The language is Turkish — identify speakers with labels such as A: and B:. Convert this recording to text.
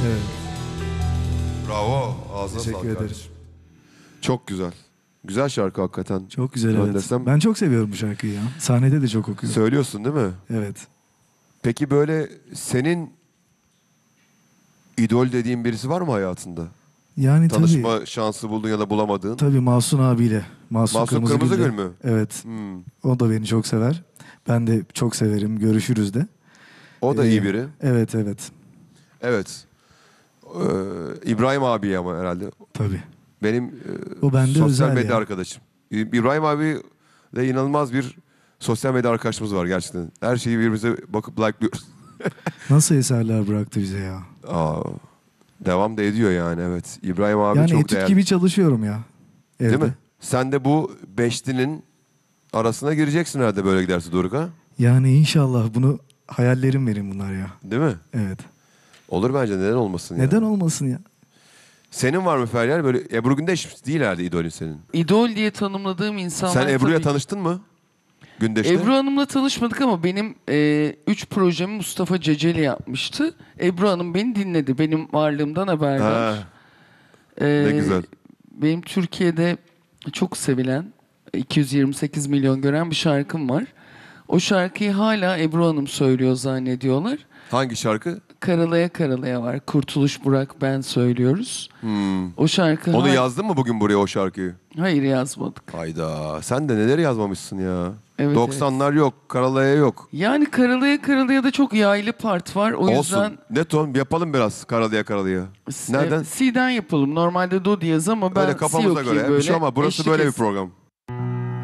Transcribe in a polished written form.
A: Evet.
B: Bravo. Ağzına
A: Teşekkür
B: sağlık
A: ederim.
B: kardeşim. Çok güzel. Güzel şarkı hakikaten.
A: Çok güzel,
B: Ben
A: evet.
B: desem-
A: Ben çok seviyorum bu şarkıyı ya. Sahnede de çok okuyorum.
B: Söylüyorsun değil mi?
A: Evet.
B: Peki böyle senin idol dediğin birisi var mı hayatında?
A: Yani
B: Tanışma şansı buldun ya da bulamadığın.
A: tabii Mahsun abiyle.
B: Mahsun Kırmızıgül
A: Kırmızıgül'le.
B: mü?
A: Evet.
B: Hmm.
A: O da beni çok sever. Ben de çok severim. Görüşürüz de.
B: O da iyi biri.
A: Evet, evet.
B: Evet. İbrahim abi ama herhalde.
A: Tabii.
B: Benim
A: O bende
B: sosyal
A: özel
B: medya
A: ya.
B: arkadaşım. İbrahim abi de inanılmaz bir sosyal medya arkadaşımız var gerçekten. Her şeyi birbirimize bakıp like'lıyoruz.
A: Nasıl eserler bıraktı bize ya.
B: Aa, devam da ediyor yani, evet. İbrahim abi
A: Yani
B: çok
A: etüt
B: değerli.
A: gibi çalışıyorum ya. Evde.
B: Değil mi? Sen de bu beşlinin arasına gireceksin herhalde böyle giderse Doruk, ha?
A: Yani inşallah bunu hayallerim benim bunlar ya.
B: Değil mi?
A: Evet.
B: Olur bence, neden olmasın
A: Neden
B: ya?
A: olmasın ya?
B: Senin var mı Feryal? Böyle Ebru Gündeş değil herhalde idolün senin.
C: İdol diye tanımladığım insanlar
B: Sen Ebru'ya
C: tabii-
B: tanıştın mı? Gündeş'te.
C: Ebru Hanım'la tanışmadık ama benim 3 projemi Mustafa Ceceli yapmıştı. Ebru Hanım beni dinledi. Benim varlığımdan haberdar.
B: Ha, ne güzel.
C: Benim Türkiye'de çok sevilen, 228 milyon gören bir şarkım var. O şarkıyı hala Ebru Hanım söylüyor zannediyorlar.
B: Hangi şarkı?
C: Karalaya Karalaya var. Kurtuluş Burak ben söylüyoruz. O şarkı
B: Onu yazdın mı bugün buraya, o şarkıyı?
C: Hayır, yazmadık.
B: Hayda. Sen de neler yazmamışsın ya.
C: Evet,
B: 90'lar yok. Karalaya yok.
C: Yani Karalaya Karalaya da çok yaylı part var. O
B: Olsun.
C: yüzden
B: Ne ton? Yapalım biraz Karalaya Karalaya. Nereden?
C: C'den yapalım. Normalde do diyez ama ben
B: Öyle
C: C
B: kafamıza
C: okuyayım
B: göre. Bir
C: böyle.
B: şey ama burası
C: Eşlik
B: böyle bir
C: etsin.
B: program.